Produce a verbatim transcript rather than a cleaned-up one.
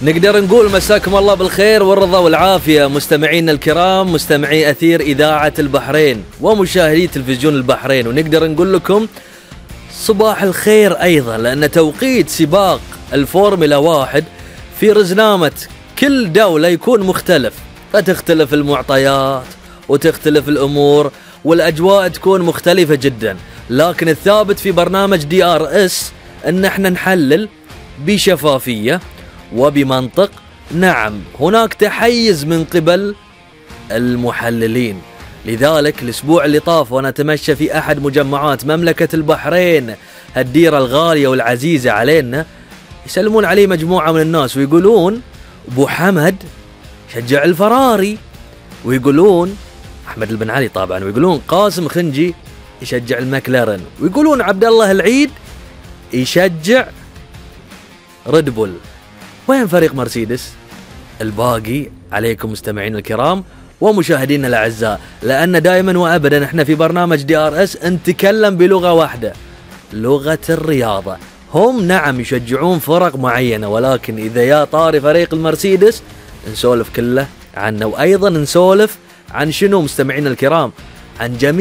نقدر نقول مساكم الله بالخير والرضا والعافية مستمعينا الكرام، مستمعي أثير إذاعة البحرين ومشاهدي تلفزيون البحرين، ونقدر نقول لكم صباح الخير أيضا، لأن توقيت سباق الفورمولا واحد في رزنامة كل دولة يكون مختلف، فتختلف المعطيات وتختلف الأمور والأجواء تكون مختلفة جدا. لكن الثابت في برنامج دي آر اس أن احنا نحلل بشفافية وبمنطق. نعم هناك تحيز من قبل المحللين، لذلك الأسبوع اللي طاف وأنا أتمشى في أحد مجمعات مملكة البحرين هالديرة الغالية والعزيزة علينا، يسلمون عليه مجموعة من الناس ويقولون أبو حمد شجع الفراري، ويقولون أحمد البن علي طبعا، ويقولون قاسم خنجي يشجع المكلارن، ويقولون عبد الله العيد يشجع ريد بول. وين فريق مرسيدس؟ الباقي عليكم مستمعين الكرام ومشاهدينا الأعزاء، لأن دائما وأبدا احنا في برنامج دي آر اس نتكلم بلغة واحدة، لغة الرياضة. هم نعم يشجعون فرق معينة، ولكن إذا يا طاري فريق المرسيدس نسولف كله عنه، وأيضا نسولف عن شنو مستمعين الكرام؟ عن جميع